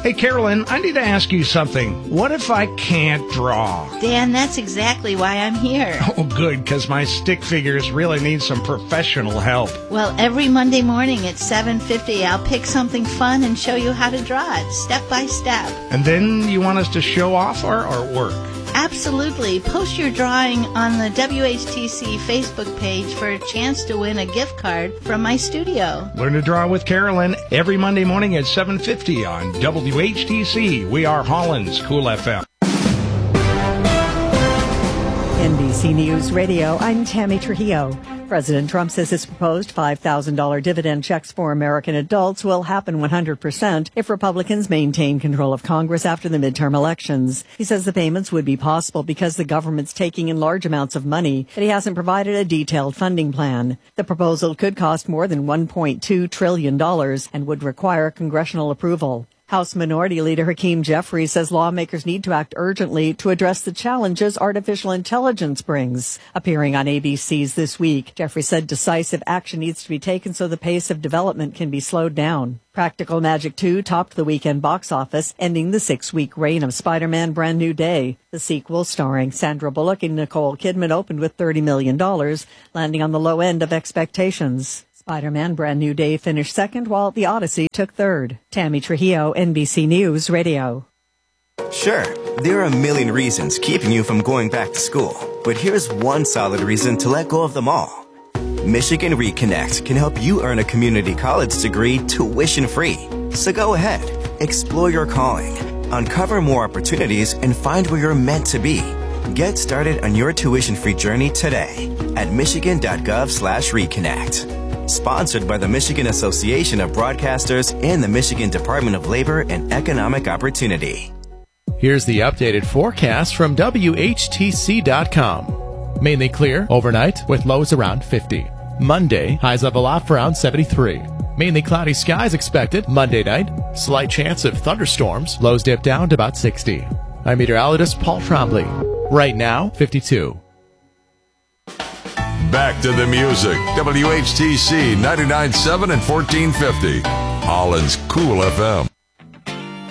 Hey, Carolyn, I need to ask you something. What if I can't draw? Dan, that's exactly why I'm here. Oh, good, because my stick figures really need some professional help. Well, every Monday morning at 7:50, I'll pick something fun and show you how to draw it, step by step. And then you want us to show off our artwork? Absolutely. Post your drawing on the WHTC Facebook page for a chance to win a gift card from my studio. Learn to draw with Carolyn every Monday morning at 7:50 on WHTC. We are Holland's Cool FM. NBC News Radio, I'm Tammy Trujillo. President Trump says his proposed $5,000 dividend checks for American adults will happen 100% if Republicans maintain control of Congress after the midterm elections. He says the payments would be possible because the government's taking in large amounts of money, but he hasn't provided a detailed funding plan. The proposal could cost more than $1.2 trillion and would require congressional approval. House Minority Leader Hakeem Jeffries says lawmakers need to act urgently to address the challenges artificial intelligence brings. Appearing on ABC's This Week, Jeffries said decisive action needs to be taken so the pace of development can be slowed down. Practical Magic 2 topped the weekend box office, ending the 6-week reign of Spider-Man Brand New Day. The sequel, starring Sandra Bullock and Nicole Kidman, opened with $30 million, landing on the low end of expectations. Spider-Man Brand New Day finished second, while The Odyssey took third. Tammy Trujillo, NBC News Radio. Sure, there are a million reasons keeping you from going back to school, but here's one solid reason to let go of them all. Michigan Reconnect can help you earn a community college degree tuition-free. So go ahead, explore your calling, uncover more opportunities, and find where you're meant to be. Get started on your tuition-free journey today at michigan.gov/reconnect. Sponsored by the Michigan Association of Broadcasters and the Michigan Department of Labor and Economic Opportunity. Here's the updated forecast from WHTC.com. Mainly clear overnight with lows around 50. Monday, highs level off around 73. Mainly cloudy skies expected Monday night. Slight chance of thunderstorms. Lows dip down to about 60. I'm meteorologist Paul Trombley. Right now, 52. Back to the music. WHTC 99.7 and 1450. Holland's Cool FM.